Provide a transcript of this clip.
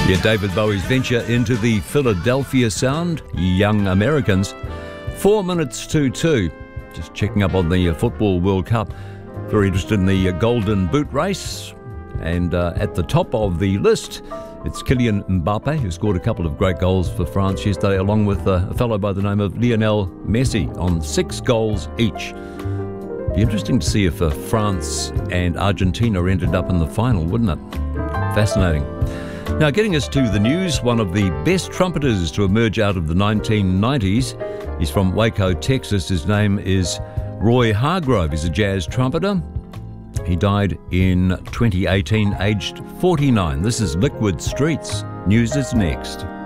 Yeah, David Bowie's venture into the Philadelphia sound, Young Americans. 4 minutes to 2. Just checking up on the Football World Cup. Very interested in the Golden Boot race. And at the top of the list, it's Kylian Mbappe, who scored a couple of great goals for France yesterday, along with a fellow by the name of Lionel Messi on 6 goals each. Be interesting to see if France and Argentina ended up in the final, wouldn't it? Fascinating. Now, getting us to the news, one of the best trumpeters to emerge out of the 1990s. He's from Waco, Texas. His name is Roy Hargrove. He's a jazz trumpeter. He died in 2018, aged 49. This is Liquid Streets. News is next.